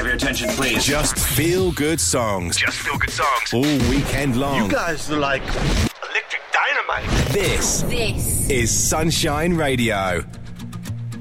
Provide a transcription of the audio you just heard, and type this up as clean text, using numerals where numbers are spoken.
have your attention, please? Just feel good songs. Just feel good songs. All weekend long. You guys are like electric dynamite. This is Sunshine Radio.